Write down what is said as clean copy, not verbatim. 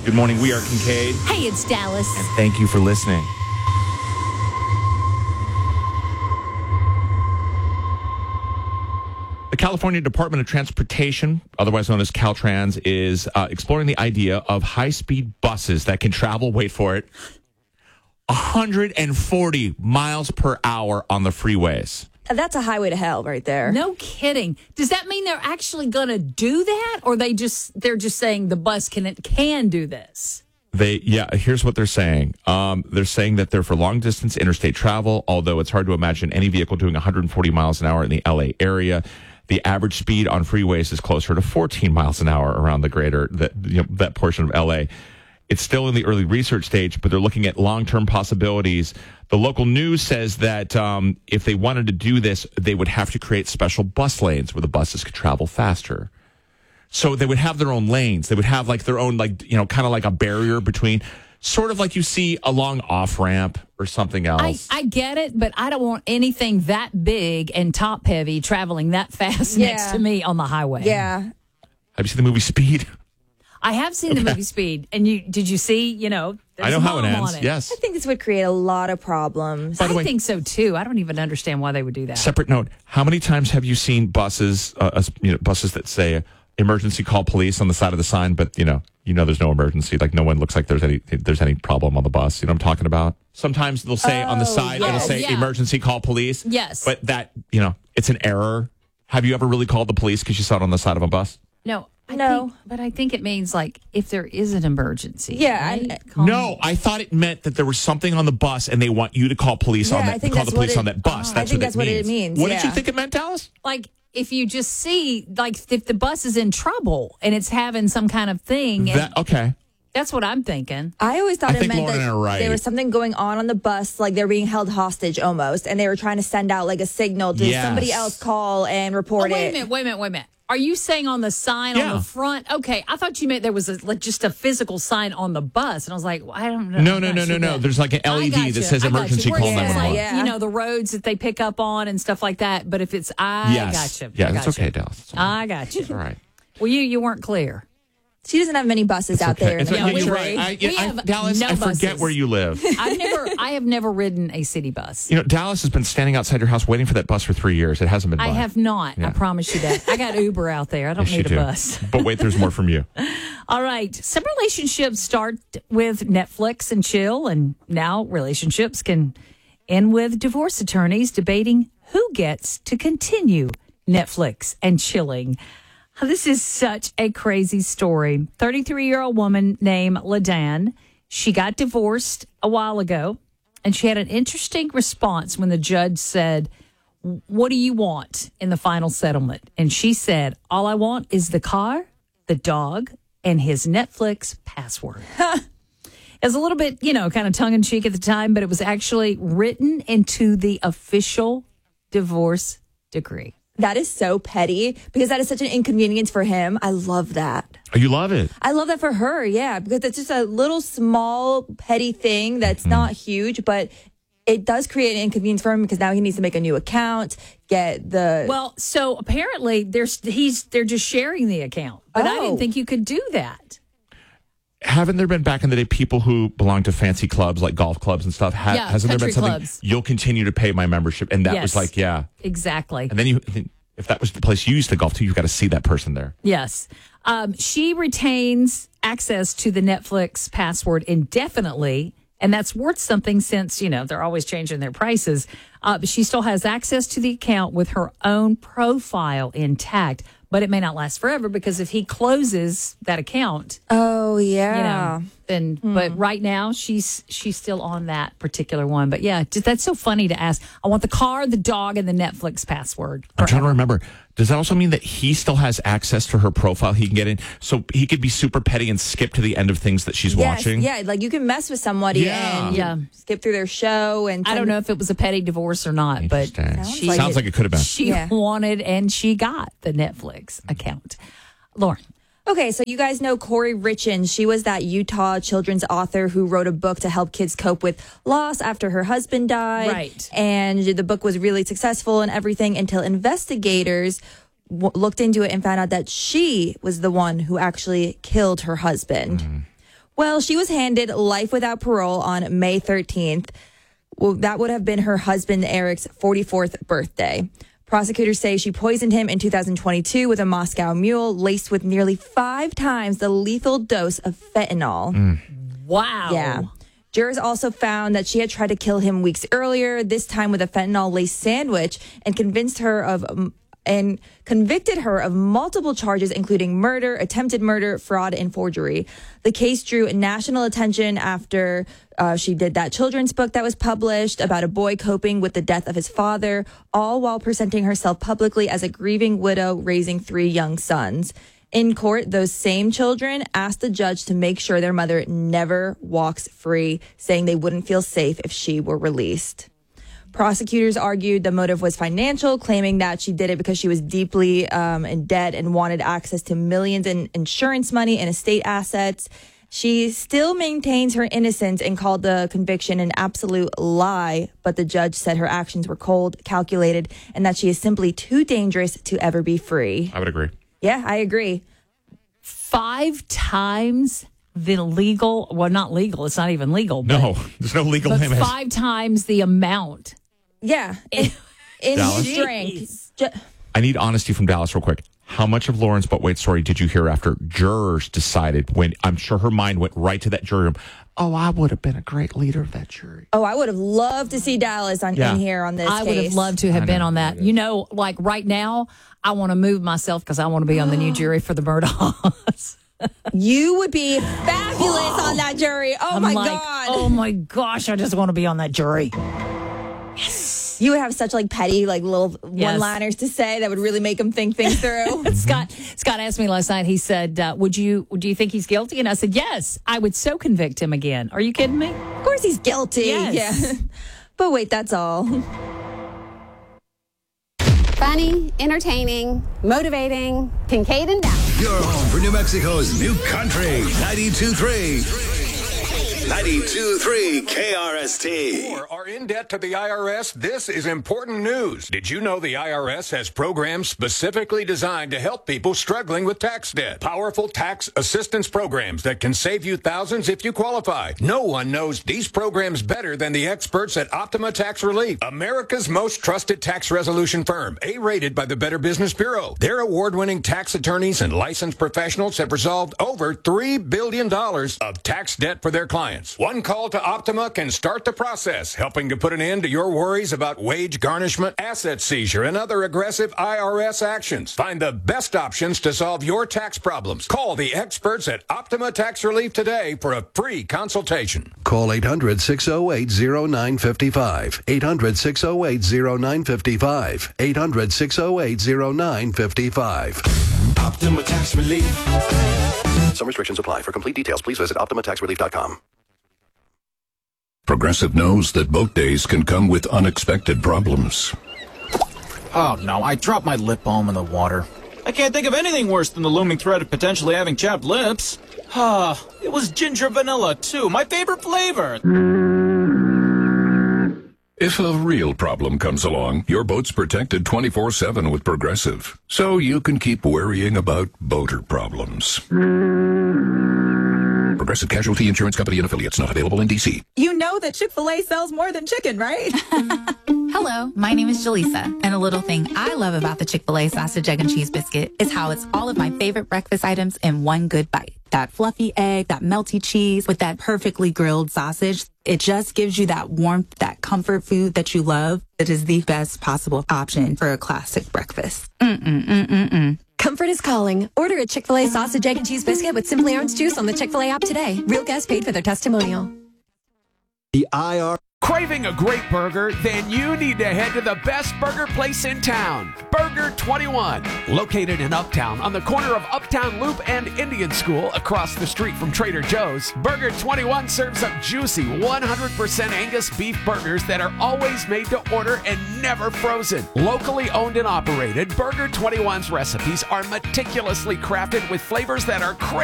Good morning. We are Kincaid. Hey, it's Dallas. And thank you for listening. The California Department of Transportation, otherwise known as Caltrans, is exploring the idea of high-speed buses that can travel, wait for it, 140 miles per hour on the freeways. That's a highway to hell right there. No kidding. Does that mean they're actually going to do that, or they're just saying the bus can do this? Here's what they're saying. They're saying that they're for long-distance interstate travel, although it's hard to imagine any vehicle doing 140 miles an hour in the LA area. The average speed on freeways is closer to 14 miles an hour around that portion of LA. It's still in the early research stage, but they're looking at long-term possibilities. The local news says that if they wanted to do this, they would have to create special bus lanes where the buses could travel faster. So they would have their own lanes. They would have like their own, kind of like a barrier between, sort of like you see along off-ramp or something else. I get it, but I don't want anything that big and top-heavy traveling that fast next to me on the highway. Yeah. Have you seen the movie Speed? I have seen the movie Speed. And did you see, I know how it ends. Yes. I think this would create a lot of problems. By the way, I think so, too. I don't even understand why they would do that. Separate note, how many times have you seen buses that say emergency call police on the side of the sign, but there's no emergency, like no one looks like there's any problem on the bus. You know what I'm talking about? Sometimes they'll say on the side, it'll say emergency call police. Yes. But that, it's an error. Have you ever really called the police because you saw it on the side of a bus? No. No. But I think it means like if there is an emergency. Yeah. Right? No, I thought it meant that there was something on the bus and they want you to call police on that. Call the police on that bus. I think that's what it means. What did you think it meant, Dallas? Like if you just see, like if the bus is in trouble and it's having some kind of thing. Okay. That's what I'm thinking. I always thought it meant Lauren that there was something going on the bus, like they're being held hostage almost, and they were trying to send out like a signal to somebody else call and report it. Wait a minute. Are you saying on the sign on the front? Okay, I thought you meant there was just a physical sign on the bus, and I was like, well, I don't know. No. There's like an LED that says emergency call 911. Like, the roads that they pick up on and stuff like that. But if it's, gotcha. Yeah, that's okay, Dallas. I got you. All right. Well, you weren't clear. She doesn't have many buses out there. You're right. Dallas, I forget where you live. I have never ridden a city bus. Dallas has been standing outside your house waiting for that bus for 3 years. It hasn't been by. I have not. Yeah. I promise you that. I got Uber out there. I don't need a bus. But wait, there's more from you. All right. Some relationships start with Netflix and chill, and now relationships can end with divorce attorneys debating who gets to continue Netflix and chilling. This is such a crazy story. 33-year-old woman named LaDan. She got divorced a while ago, and she had an interesting response when the judge said, "What do you want in the final settlement?" And she said, "All I want is the car, the dog, and his Netflix password." It was a little bit, kind of tongue-in-cheek at the time, but it was actually written into the official divorce decree. That is so petty because that is such an inconvenience for him. I love that. Oh, you love it? I love that for her, yeah, because it's just a little small petty thing that's not huge, but it does create an inconvenience for him because now he needs to make a new account, get the... Well, so apparently they're just sharing the account, but I didn't think you could do that. Haven't there been back in the day people who belong to fancy clubs like golf clubs and stuff? Hasn't there been something? Clubs. You'll continue to pay my membership, and that was like, exactly. And then if that was the place you used to golf to, you've got to see that person there. Yes, she retains access to the Netflix password indefinitely, and that's worth something since they're always changing their prices. But she still has access to the account with her own profile intact. But it may not last forever because if he closes that account, then. But right now she's still on that particular one. But yeah, that's so funny to ask. I want the car, the dog, and the Netflix password. I'm trying to remember. Does that also mean that he still has access to her profile? He can get in, so he could be super petty and skip to the end of things that she's watching. Yeah, like you can mess with somebody and skip through their show. And I don't know if it was a petty divorce or not, but sounds like it could have been. She wanted and she got the Netflix account. Lauren. Okay, so you guys know Corey Richins. She was that Utah children's author who wrote a book to help kids cope with loss after her husband died. Right. And the book was really successful and everything until investigators looked into it and found out that she was the one who actually killed her husband. Well, she was handed life without parole on May 13th. Well, that would have been her husband Eric's 44th birthday. Prosecutors say she poisoned him in 2022 with a Moscow Mule laced with nearly 5 times the lethal dose of fentanyl. Wow. Yeah. Jurors also found that she had tried to kill him weeks earlier, this time with a fentanyl-laced sandwich, and convinced her of and convicted her of multiple charges, including murder, attempted murder, fraud, and forgery. The case drew national attention after she did that children's book that was published about a boy coping with the death of his father, all while presenting herself publicly as a grieving widow raising 3 young sons. In court, those same children asked the judge to make sure their mother never walks free, saying they wouldn't feel safe if she were released. Prosecutors argued the motive was financial, claiming that she did it because she was deeply in debt and wanted access to millions in insurance money and estate assets. She still maintains her innocence and called the conviction an absolute lie, but the judge said her actions were cold, calculated, and that she is simply too dangerous to ever be free. I would agree. Yeah, I agree. 5 times the legal, well, not legal, it's not even legal. But, No, there's no legal but limit. 5 times the amount. Yeah, in Dallas? strength. I need honesty from Dallas real quick. How much of Lauren's but wait story did you hear after jurors decided, when I'm sure her mind went right to that jury room, oh, I would have been a great leader of that jury. Oh, I would have loved to see Dallas in here on this I case. would have loved to have been on that. You know, like right now, I want to move myself because I want to be on the new jury for the Murdaughs. You would be fabulous on that jury. Oh, I'm my like, God. oh my gosh, I just want to be on that jury. You would have such like petty, like little one-liners to say that would really make him think things through. Scott asked me last night, he said, do you think he's guilty? And I said, yes, I would so convict him again. Are you kidding me? Of course he's guilty. Yes. Yeah. But wait, that's all. Funny, entertaining, motivating. Kincaid and Dallas. Your home for New Mexico's new country. 92.3. 92.3 KRST. Or are in debt to the IRS? This is important news. Did you know the IRS has programs specifically designed to help people struggling with tax debt? Powerful tax assistance programs that can save you thousands if you qualify. No one knows these programs better than the experts at Optima Tax Relief, America's most trusted tax resolution firm, A-rated by the Better Business Bureau. Their award-winning tax attorneys and licensed professionals have resolved over $3 billion of tax debt for their clients. One call to Optima can start the process, helping to put an end to your worries about wage garnishment, asset seizure, and other aggressive IRS actions. Find the best options to solve your tax problems. Call the experts at Optima Tax Relief today for a free consultation. Call 800-608-0955. 800-608-0955. 800-608-0955. Optima Tax Relief. Some restrictions apply. For complete details, please visit OptimaTaxRelief.com. Progressive knows that boat days can come with unexpected problems. Oh no, I dropped my lip balm in the water. I can't think of anything worse than the looming threat of potentially having chapped lips. It was ginger vanilla too, my favorite flavor. If a real problem comes along, your boat's protected 24/7 with Progressive, so you can keep worrying about boater problems. Progressive Casualty Insurance Company and Affiliates, not available in D.C. You know that Chick-fil-A sells more than chicken, right? Hello, my name is Jaleesa, and a little thing I love about the Chick-fil-A sausage, egg, and cheese biscuit is how it's all of my favorite breakfast items in one good bite. That fluffy egg, that melty cheese with that perfectly grilled sausage. It just gives you that warmth, that comfort food that you love. It is the best possible option for a classic breakfast. Comfort is calling. Order a Chick-fil-A sausage, egg, and cheese biscuit with Simply Orange Juice on the Chick-fil-A app today. Real guests paid for their testimonial. The IR. Craving a great burger? Then you need to head to the best burger place in town, Burger 21. Located in Uptown on the corner of Uptown Loop and Indian School across the street from Trader Joe's, Burger 21 serves up juicy 100% Angus beef burgers that are always made to order and never frozen. Locally owned and operated, Burger 21's recipes are meticulously crafted with flavors that are crazy.